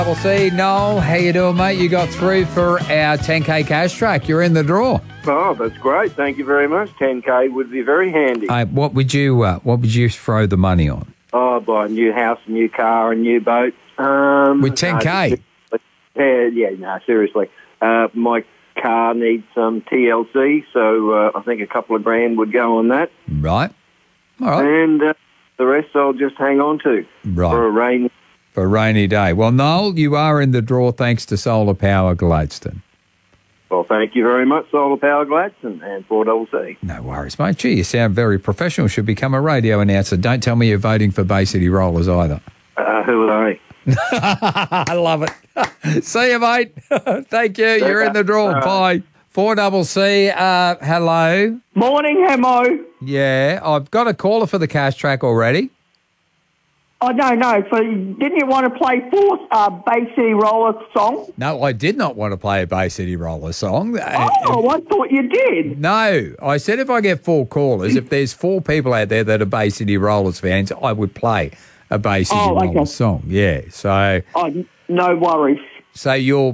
Double C, Noel, how you doing, mate? You got through for our 10K cash track. You're in the draw. Oh, that's great. Thank you very much. 10K would be very handy. What would you throw the money on? Oh, buy a new house, a new car, a new boat. With 10K? Seriously. My car needs some TLC, so I think a couple of grand would go on that. Right. All right. And the rest I'll just hang on to for a rainy day. Well, Noel, you are in the draw thanks to Solar Power Gladstone. Well, thank you very much, Solar Power Gladstone and 4CC. No worries, mate. Gee, you sound very professional. Should become a radio announcer. Don't tell me you're voting for Bay City Rollers either. Who are they? I love it. See you, mate. Thank you. You're in the draw. Bye. 4CC, hello. Morning, Hemo. Yeah, I've got a caller for the cash track already. Oh, no. So didn't you want to play Bay City Roller song? No, I did not want to play a Bay City Roller song. Oh, I thought you did. No, I said if I get 4 callers, if there's 4 people out there that are Bay City Rollers fans, I would play a Bay City Rollers song. Yeah, so... Oh, no worries. So you're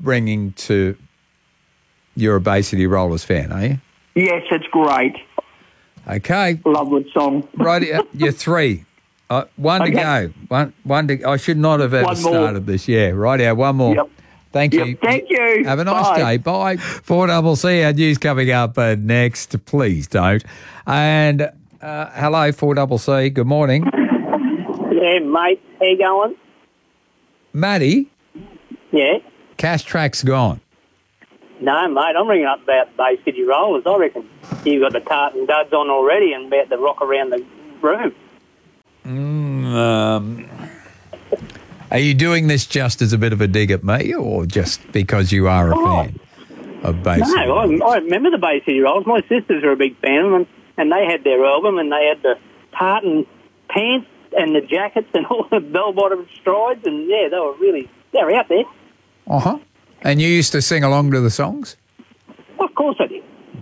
a Bay City Rollers fan, are you? Yes, it's great. Okay. Lovely song. Right, you're 3. One to go. One to. I should not have ever started this. Yeah, right. One more. Yep. Thank you. Thank you. Have a nice day. Bye. 4CC. Our news coming up next. Please don't. And hello, 4CC. Good morning. Yeah, mate. How you going? Matty. Yeah. Cash track's gone. No, mate. I'm ringing up about Bay City Rollers. I reckon you've got the tartan duds on already and about to rock around the room. Are you doing this just as a bit of a dig at me or just because you are a fan of Bay City? No, I remember the Bay City Rollers. My sisters are a big fan of them, and they had their album, and they had the tartan pants and the jackets and all the bell-bottom strides, and, yeah, they were out there. Uh-huh. And you used to sing along to the songs? Of course I did.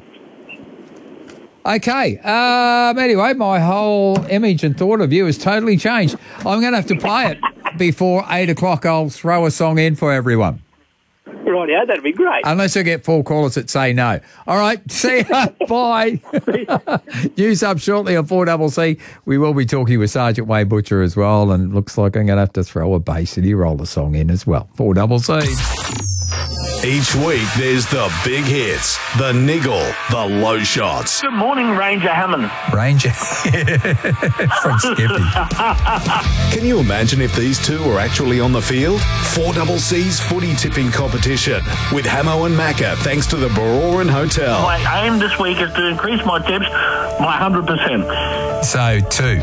Okay. Anyway, my whole image and thought of you has totally changed. I'm going to have to play it before 8 o'clock. I'll throw a song in for everyone. Right, yeah, that'd be great. Unless I get 4 callers that say no. All right. See ya. Bye. News up shortly on 4CC. We will be talking with Sergeant Wayne Butcher as well, and looks like I'm going to have to throw a Bay City Roller song in as well. 4CC. Each week, there's the big hits, the niggle, the low shots. Good morning, Ranger Hammond. Ranger from Skippy. Can you imagine if these two were actually on the field? 4CC's footy tipping competition with Hamo and Macca, thanks to the Baroran Hotel. My aim this week is to increase my tips by 100%. So, 2.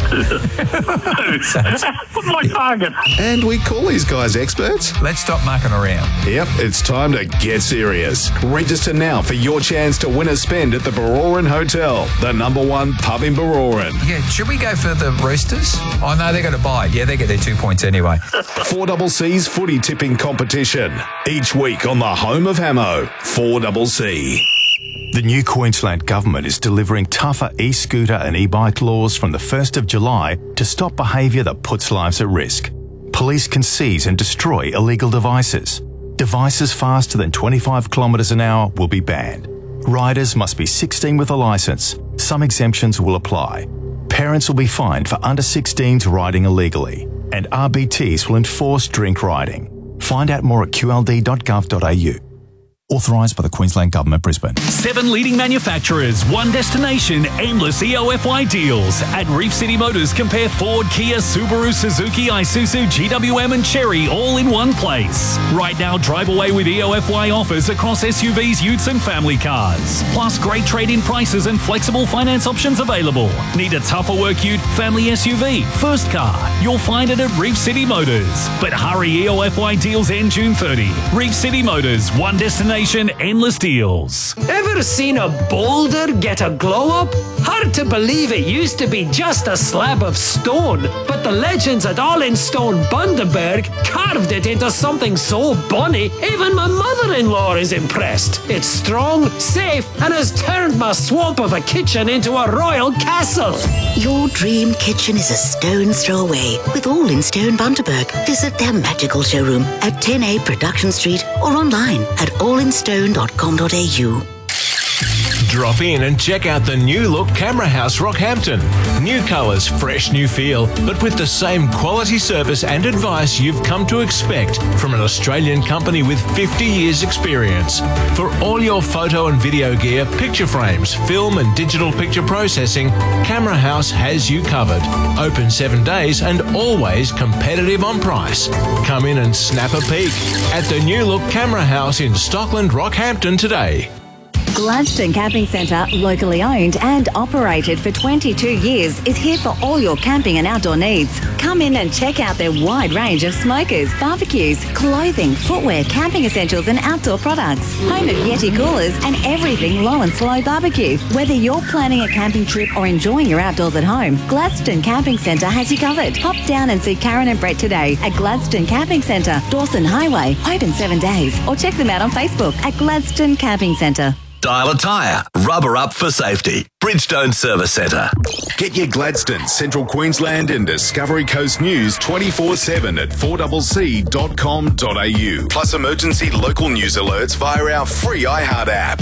What's my target? And we call these guys experts. Let's stop mucking around. Yep, it's time to get serious. Register now for your chance to win a spend at the Baroran Hotel, the #1 pub in Baroran. Yeah, should we go for the Roosters? Oh, no, they're going to buy. Yeah, they get their 2 points anyway. 4CC's footy tipping competition. Each week on the home of Hamo, 4CC. The new Queensland Government is delivering tougher e-scooter and e-bike laws from the 1st of July to stop behaviour that puts lives at risk. Police can seize and destroy illegal devices. Devices faster than 25 kilometres an hour will be banned. Riders must be 16 with a licence. Some exemptions will apply. Parents will be fined for under 16s riding illegally. And RBTs will enforce drink riding. Find out more at qld.gov.au. Authorised by the Queensland Government, Brisbane. 7 leading manufacturers, 1 destination, endless EOFY deals. At Reef City Motors, compare Ford, Kia, Subaru, Suzuki, Isuzu, GWM and Chery all in one place. Right now, drive away with EOFY offers across SUVs, utes and family cars. Plus, great trade-in prices and flexible finance options available. Need a tougher work ute, family SUV, first car? You'll find it at Reef City Motors. But hurry, EOFY deals end June 30. Reef City Motors, 1 destination, endless deals. Ever seen a boulder get a glow up? Hard to believe it used to be just a slab of stone, but the legends at All in Stone Bundaberg carved it into something so bonny, even my mother mother-in-law is impressed. It's strong, safe, and has turned my swamp of a kitchen into a royal castle. Your dream kitchen is a stone's throw away with All in Stone Bundaberg. Visit their magical showroom at 10A Production Street or online at allinstone.com.au. Drop in and check out the new look Camera House Rockhampton. New colours, fresh new feel, but with the same quality service and advice you've come to expect from an Australian company with 50 years experience. For all your photo and video gear, picture frames, film and digital picture processing, Camera House has you covered. Open 7 days and always competitive on price. Come in and snap a peek at the new look Camera House in Stockland, Rockhampton today. Gladstone Camping Centre, locally owned and operated for 22 years, is here for all your camping and outdoor needs. Come in and check out their wide range of smokers, barbecues, clothing, footwear, camping essentials and outdoor products. Home of Yeti coolers and everything low and slow barbecue. Whether you're planning a camping trip or enjoying your outdoors at home, Gladstone Camping Centre has you covered. Pop down and see Karen and Brett today at Gladstone Camping Centre, Dawson Highway, open 7 days, or check them out on Facebook at Gladstone Camping Centre. Dial a tyre. Rubber up for safety. Bridgestone Service Centre. Get your Gladstone, Central Queensland and Discovery Coast news 24/7 at 4cc.com.au. Plus emergency local news alerts via our free iHeart app.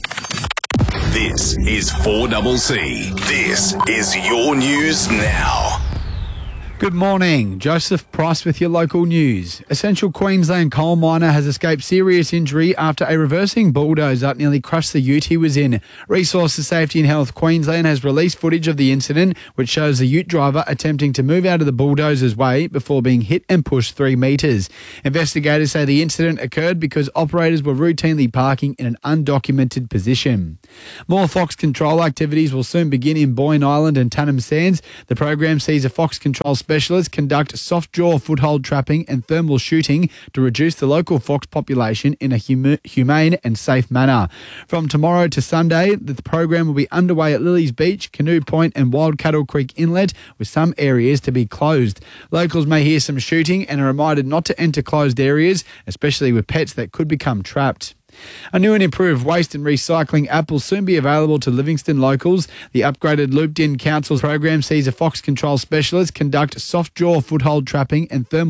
This is 4CC. This is your news now. Good morning. Joseph Price with your local news. A Central Queensland coal miner has escaped serious injury after a reversing bulldozer nearly crushed the ute he was in. Resources Safety and Health Queensland has released footage of the incident, which shows the ute driver attempting to move out of the bulldozer's way before being hit and pushed 3 metres. Investigators say the incident occurred because operators were routinely parking in an undocumented position. More Fox Control activities will soon begin in Boyne Island and Tannum Sands. The program sees a Fox Control specialists conduct soft jaw foothold trapping and thermal shooting to reduce the local fox population in a humane and safe manner. From tomorrow to Sunday, the program will be underway at Lilies Beach, Canoe Point and Wild Cattle Creek Inlet, with some areas to be closed. Locals may hear some shooting and are reminded not to enter closed areas, especially with pets that could become trapped. A new and improved waste and recycling app will soon be available to Livingston locals. The upgraded Looped In Council's program sees a Fox Control specialist conduct soft jaw foothold trapping and thermal